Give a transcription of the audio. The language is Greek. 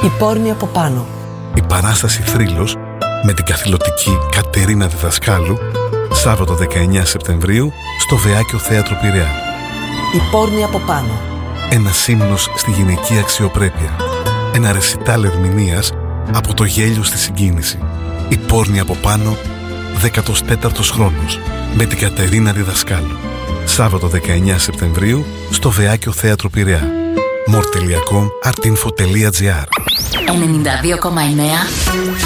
Η πόρνη από πάνω. Η παράσταση Θρύλος με την καθηλωτική Κατερίνα Διδασκάλου, Σάββατο 19 Σεπτεμβρίου στο Βεάκιο Θέατρο Πειραιά. Η πόρνη από πάνω. Ένας ύμνος στη γυναική αξιοπρέπεια. Ένα ρεσιτάλ ερμηνείας από το γέλιο στη συγκίνηση. Η πόρνη από πάνω, 14ος χρόνος, με την Κατερίνα Διδασκάλου. Σάββατο 19 Σεπτεμβρίου στο Βεάκιο Θέατρο Πειραιά. More.com, artinfo.gr 92,9